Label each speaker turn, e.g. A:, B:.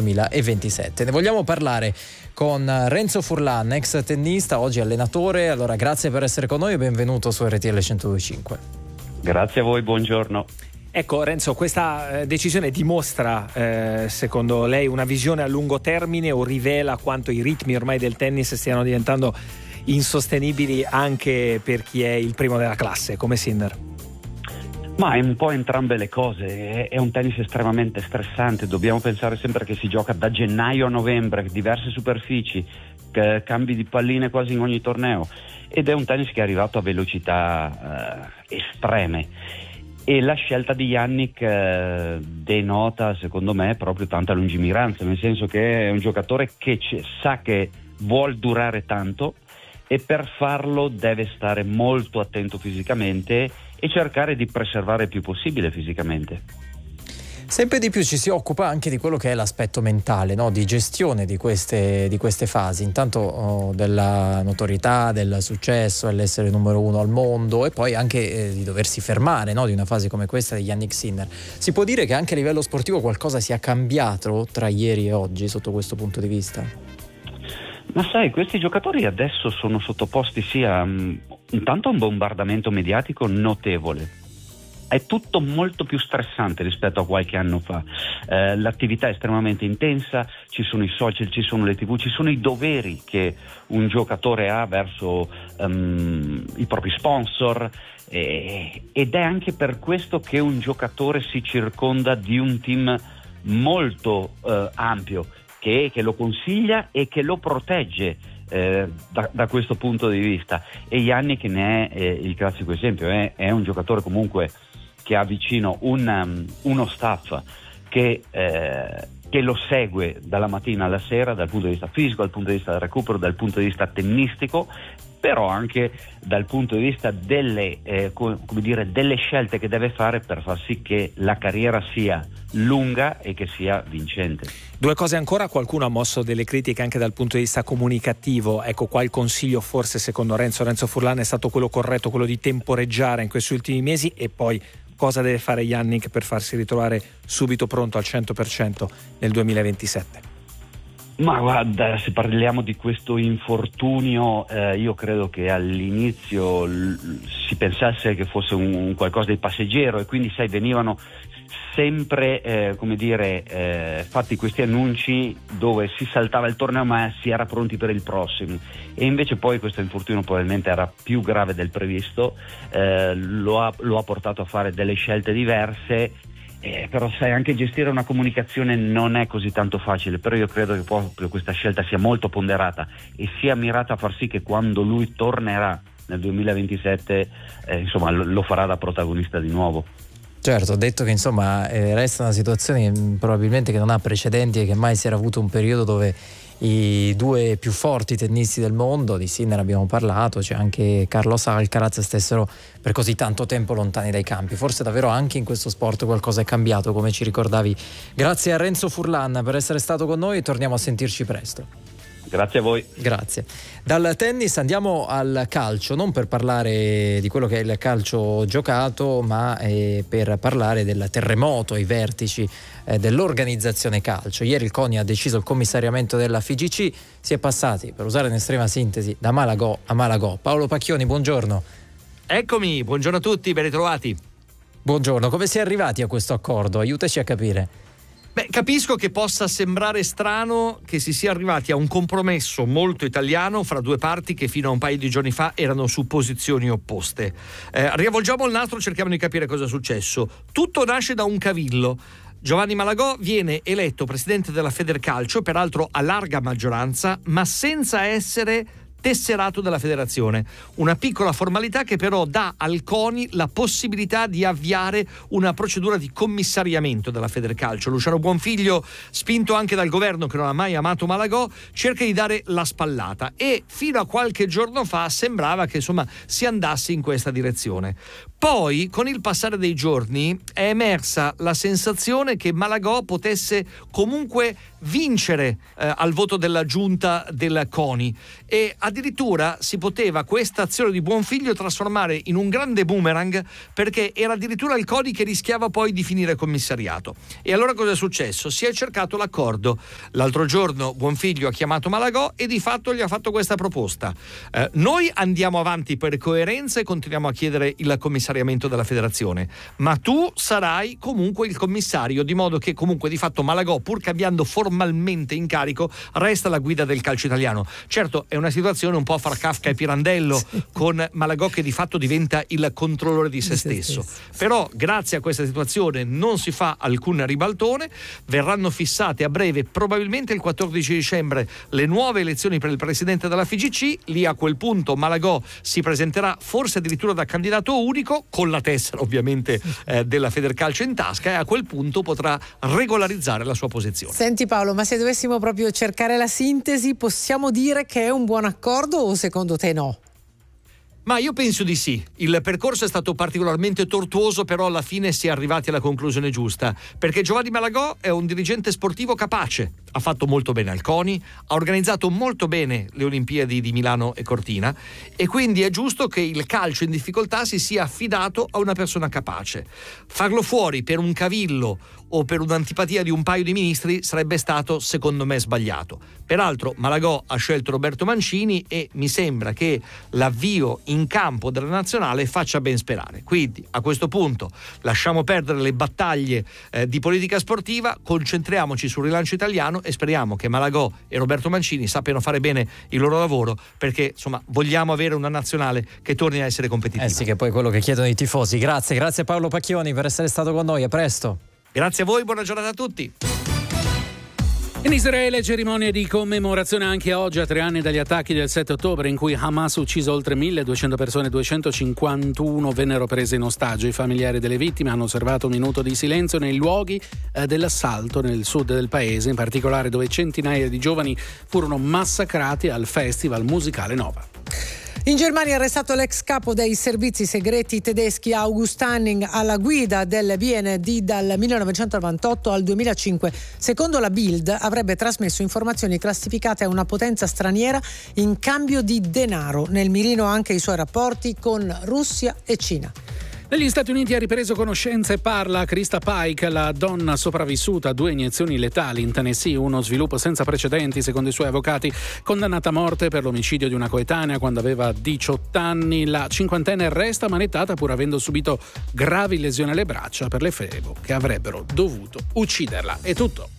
A: 2027. Ne vogliamo parlare con Renzo Furlan, ex tennista, oggi allenatore. Allora, grazie per essere con noi e benvenuto su RTL 102.5.
B: Grazie a voi, buongiorno.
C: Ecco Renzo, questa decisione dimostra secondo lei una visione a lungo termine o rivela quanto i ritmi ormai del tennis stiano diventando insostenibili anche per chi è il primo della classe come Sinner?
B: Ma è un po' entrambe le cose, è un tennis estremamente stressante, dobbiamo pensare sempre che si gioca da gennaio a novembre, diverse superfici, cambi di palline quasi in ogni torneo, ed è un tennis che è arrivato a velocità estreme, e la scelta di Jannik denota secondo me proprio tanta lungimiranza, nel senso che è un giocatore che sa che vuol durare tanto e per farlo deve stare molto attento fisicamente e cercare di preservare il più possibile fisicamente.
A: Sempre di più ci si occupa anche di quello che è l'aspetto mentale, no? Di gestione di queste fasi, intanto della notorietà, del successo, dell'essere numero uno al mondo, e poi anche di doversi fermare, no? Di una fase come questa di Jannik Sinner. Si può dire che anche a livello sportivo qualcosa sia cambiato tra ieri e oggi sotto questo punto di vista?
B: Ma sai, questi giocatori adesso sono sottoposti sia intanto a un bombardamento mediatico notevole. È tutto molto più stressante rispetto a qualche anno fa. L'attività è estremamente intensa, ci sono i social, ci sono le TV, ci sono i doveri che un giocatore ha verso i propri sponsor, ed è anche per questo che un giocatore si circonda di un team molto ampio che lo consiglia e che lo protegge da questo punto di vista. E Jannik ne è il classico esempio, è un giocatore comunque che ha vicino uno staff che lo segue dalla mattina alla sera dal punto di vista fisico, dal punto di vista del recupero, dal punto di vista tennistico, però anche dal punto di vista delle scelte che deve fare per far sì che la carriera sia lunga e che sia vincente.
C: Due cose ancora: qualcuno ha mosso delle critiche anche dal punto di vista comunicativo. Ecco, qua il consiglio forse secondo Renzo Furlan è stato quello corretto, quello di temporeggiare in questi ultimi mesi. E poi cosa deve fare Jannik per farsi ritrovare subito pronto al 100% nel 2027?
B: Ma guarda, se parliamo di questo infortunio, io credo che all'inizio si pensasse che fosse un qualcosa di passeggero, e quindi sai, venivano sempre fatti questi annunci dove si saltava il torneo ma si era pronti per il prossimo, e invece poi questo infortunio probabilmente era più grave del previsto, lo ha portato a fare delle scelte diverse. Però sai, anche gestire una comunicazione non è così tanto facile, però io credo che proprio questa scelta sia molto ponderata e sia mirata a far sì che quando lui tornerà nel 2027 lo farà da protagonista di nuovo.
A: Certo, ho detto che resta una situazione probabilmente che non ha precedenti e che mai si era avuto un periodo dove i due più forti tennisti del mondo, di Sinner abbiamo parlato, c'è anche Carlos Alcaraz, stessero per così tanto tempo lontani dai campi. Forse davvero anche in questo sport qualcosa è cambiato, come ci ricordavi. Grazie a Renzo Furlan per essere stato con noi, torniamo a sentirci presto.
B: Grazie a voi.
A: Grazie. Dal tennis andiamo al calcio, non per parlare di quello che è il calcio giocato, ma per parlare del terremoto ai vertici dell'organizzazione calcio. Ieri il CONI ha deciso il commissariamento della FIGC, si è passati, per usare in estrema sintesi, da Malagò a Malagò. Paolo Pacchioni, buongiorno.
D: Eccomi, buongiorno a tutti, ben ritrovati.
A: Buongiorno, come si è arrivati a questo accordo? Aiutaci a capire.
D: Capisco che possa sembrare strano che si sia arrivati a un compromesso molto italiano fra due parti che fino a un paio di giorni fa erano su posizioni opposte. Riavvolgiamo il nastro, cerchiamo di capire cosa è successo. Tutto nasce da un cavillo. Giovanni Malagò viene eletto presidente della Federcalcio, peraltro a larga maggioranza, ma senza essere tesserato della federazione. Una piccola formalità che però dà al CONI la possibilità di avviare una procedura di commissariamento della Federcalcio. Luciano Buonfiglio, spinto anche dal governo che non ha mai amato Malagò, cerca di dare la spallata e fino a qualche giorno fa sembrava che si andasse in questa direzione. Poi, con il passare dei giorni, è emersa la sensazione che Malagò potesse comunque vincere al voto della giunta del CONI, e addirittura si poteva questa azione di Buonfiglio trasformare in un grande boomerang, perché era addirittura Alconi che rischiava poi di finire commissariato. E allora cosa è successo? Si è cercato l'accordo. L'altro giorno Buonfiglio ha chiamato Malagò e di fatto gli ha fatto questa proposta: noi andiamo avanti per coerenza e continuiamo a chiedere il commissariamento della federazione, ma tu sarai comunque il commissario, di modo che comunque di fatto Malagò, pur cambiando formalmente incarico, resta alla guida del calcio italiano. Certo, è una situazione un po' fra Kafka e Pirandello, con Malagò che di fatto diventa il controllore di se stesso. Però grazie a questa situazione non si fa alcun ribaltone, verranno fissate a breve, probabilmente il 14 dicembre, le nuove elezioni per il presidente della FIGC. Lì a quel punto Malagò si presenterà forse addirittura da candidato unico, con la tessera ovviamente della Federcalcio in tasca, e a quel punto potrà regolarizzare la sua posizione.
E: Senti Paolo, ma se dovessimo proprio cercare la sintesi, possiamo dire che è un buon accordo o secondo te no?
D: Ma io penso di sì. Il percorso è stato particolarmente tortuoso, però alla fine si è arrivati alla conclusione giusta, perché Giovanni Malagò è un dirigente sportivo capace, ha fatto molto bene al CONI, ha organizzato molto bene le Olimpiadi di Milano e Cortina, e quindi è giusto che il calcio in difficoltà si sia affidato a una persona capace. Farlo fuori per un cavillo o per un'antipatia di un paio di ministri sarebbe stato, secondo me, sbagliato. Peraltro Malagò ha scelto Roberto Mancini e mi sembra che l'avvio in campo della nazionale faccia ben sperare. Quindi a questo punto lasciamo perdere le battaglie di politica sportiva, concentriamoci sul rilancio italiano e speriamo che Malagò e Roberto Mancini sappiano fare bene il loro lavoro, perché insomma vogliamo avere una nazionale che torni a essere competitiva.
A: Sì, che poi è quello che chiedono i tifosi. Grazie Paolo Pacchioni per essere stato con noi, a presto.
D: Grazie a voi, buona giornata a tutti.
F: In Israele cerimonie di commemorazione anche oggi, a 3 anni dagli attacchi del 7 ottobre in cui Hamas ha ucciso oltre 1.200 persone, 251 vennero prese in ostaggio. I familiari delle vittime hanno osservato un minuto di silenzio nei luoghi dell'assalto nel sud del paese, in particolare dove centinaia di giovani furono massacrati al festival musicale Nova.
E: In Germania è arrestato l'ex capo dei servizi segreti tedeschi August Hanning, alla guida del BND dal 1998 al 2005. Secondo la Bild avrebbe trasmesso informazioni classificate a una potenza straniera in cambio di denaro. Nel mirino anche i suoi rapporti con Russia e Cina.
F: Negli Stati Uniti ha ripreso conoscenza e parla Krista Pike, la donna sopravvissuta a 2 iniezioni letali in Tennessee, uno sviluppo senza precedenti secondo i suoi avvocati, condannata a morte per l'omicidio di una coetanea quando aveva 18 anni. La cinquantenne resta manettata pur avendo subito gravi lesioni alle braccia per le flebo che avrebbero dovuto ucciderla. È tutto.